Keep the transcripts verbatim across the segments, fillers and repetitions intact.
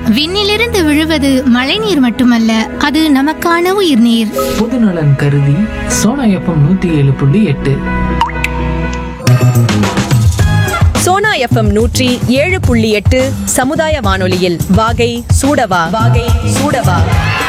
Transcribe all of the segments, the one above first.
விண்ணிலிருந்து விழுவது மழைநீர் மட்டுமல்ல, அது நமக்கான உயிர்நீர். பொதுநலன் கருதி சோனா எஃப்எம் நூத்தி ஏழு புள்ளி எட்டு. சோனா எஃப்எம் நூற்றி ஏழு புள்ளி எட்டு சமுதாய வானொலியில் வாகை சூடவா வாகை சூடவா.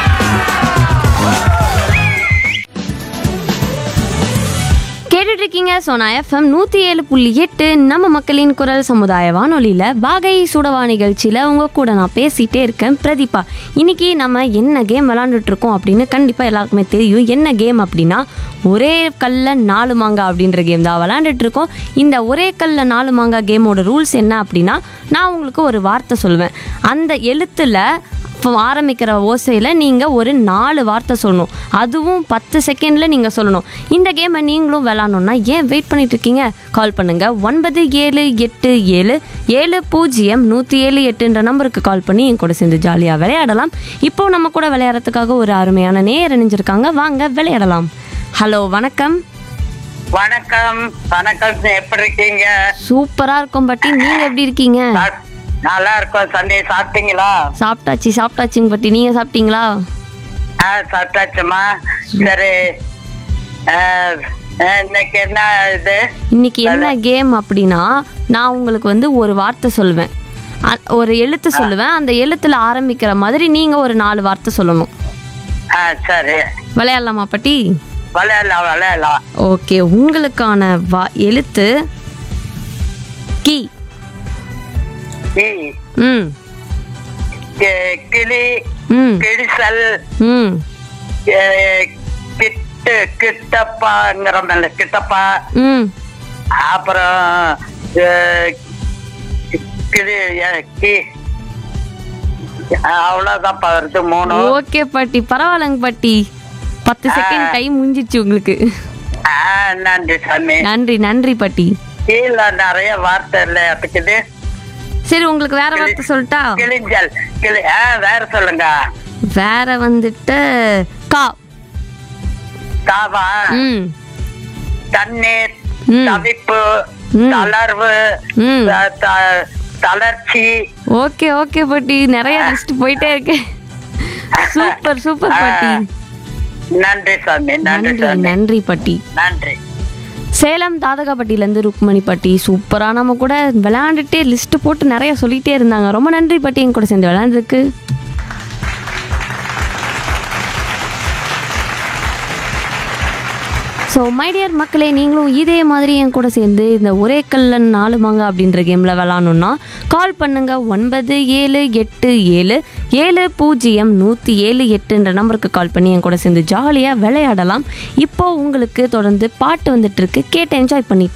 கேட்டுட்டு இருக்கீங்க சோனா எஃப்எம் நூற்றி ஏழு புள்ளி எட்டு நம்ம மக்களின் குரல் சமுதாய வானொலியில் வாகை சூடவா நிகழ்ச்சியில் உங்கள் கூட நான் பேசிகிட்டே இருக்கேன் பிரதீபா. இன்றைக்கி நம்ம என்ன கேம் விளாண்டுட்ருக்கோம் அப்படின்னு கண்டிப்பாக எல்லாருக்குமே தெரியும். என்ன கேம் அப்படின்னா ஒரே கல்ல நாலு மாங்கா அப்படின்ற கேம் தான் விளாண்டுட்ருக்கோம். இந்த ஒரே கல்ல நாலு மாங்கா கேமோட ரூல்ஸ் என்ன அப்படின்னா, நான் உங்களுக்கு ஒரு வார்த்தை சொல்லுவேன். அந்த எழுத்தில் இப்போ ஆரம்பிக்கிற ஓசையில் நீங்கள் ஒரு நாலு வார்த்தை சொல்லணும். அதுவும் பத்து செகண்டில் நீங்கள் சொல்லணும். இந்த கேமை நீங்களும் விளாட்ணுன்னா ஏன் வெயிட் பண்ணிகிட்ருக்கீங்க? கால் பண்ணுங்கள் ஒன்பது ஏழு எட்டு ஏழு ஏழு பூஜ்ஜியம் நூற்றி ஏழு எட்டுன்ற நம்பருக்கு கால் பண்ணி என் கூட சேர்ந்து ஜாலியாக விளையாடலாம். இப்போது நம்ம கூட விளையாடுறதுக்காக ஒரு அருமையான நேர் இணைஞ்சிருக்காங்க. வாங்க விளையாடலாம். ஹலோ, வணக்கம். வணக்கம். வணக்கம், எப்படி இருக்கீங்க? சூப்பராக இருக்கும் பட்டி, நீங்கள் எப்படி இருக்கீங்க? நல்லா இருக்கும். சண்டே சாப்பிட்டீங்களா? சாப்பிட்டாச்சு சாப்பிட்டாச்சுங்க பட்டி, நீங்கள் சாப்பிட்டீங்களா? ஆ, சாப்பிட்டாச்சுமா. சரி, இன்னைக்கு என்ன இது? இன்னைக்கு என்ன கேம் அப்படின்னா, நான் உங்களுக்கு வந்து ஒரு வார்த்தை சொல்லுவேன், ஒரு எழுத்து சொல்லுவேன். அந்த எழுத்துல ஆரம்பிக்கிற மாதிரி நீங்க ஒரு நாலு வார்த்தை சொல்லணும். ஆ, சரி. விளையாடலாமா பட்டி? விளையாடலாம் விளையாடலாம். ஓகே, உங்களுக்கான வா எழுத்து கி. ம் கிளி, ம் கிழிசல், ம் கிட்டு கிட்டப்பாங்கிற மேல கிட்டப்பா. ம் அப்புறம் கிளி கி, அவ்வளவுதான் வருது மூணு. ஓகே பட்டி, பரவாயில்லங்க பட்டி. பத்து செகண்ட் டைம் முடிஞ்சிச்சு உங்களுக்கு. நன்றி சாமி. நன்றி நன்றி பட்டி. கீழே நிறைய வார்த்தை இல்லை அதுக்குது. சரி, உங்களுக்கு வேற வார்த்தை சொல்லட்டா? கிளிஞ்சல், கிளி. வேற சொல்லுங்க. வேற வந்துட்டு கா. காவா. ம் தண்ணீர், ம். தவிப்பு, ம். தளர்வு, ம். த- த- தளர்ச்சி. ஓகே ஓகே பட்டி, நிறைய லிஸ்ட் போயிட்டே இருக்கு. சூப்பர் சூப்பர் பட்டி. நன்றி சாமி. நன்றி நன்றி சாமி. நன்றி பட்டி. நன்றி. சேலம் தாதகாப்பட்டியிலேருந்து ருக்மணி பட்டி சூப்பராக நம்ம கூட விளையாண்டுட்டே லிஸ்ட்டு போட்டு நிறைய சொல்லிகிட்டே இருந்தாங்க. ரொம்ப நன்றி பட்டி, என் கூட சேர்ந்து விளையாண்டுருக்கு. ஸோ மை டியர் மக்களே, நீங்களும் இதே மாதிரி என் கூட சேர்ந்து இந்த ஒரே கல்லன் நாலு மாங்க அப்படின்ற கேமில் விளாட்ணுன்னா கால் பண்ணுங்கள் ஒன்பது ஏழு எட்டு ஏழு ஏழு பூஜ்ஜியம் நூற்றி ஏழு எட்டுன்ற நம்பருக்கு கால் பண்ணி என் கூட சேர்ந்து ஜாலியாக விளையாடலாம். இப்போது உங்களுக்கு தொடர்ந்து பாட்டு வந்துட்டுருக்கு, கேட்டு என்ஜாய் பண்ணிட்டு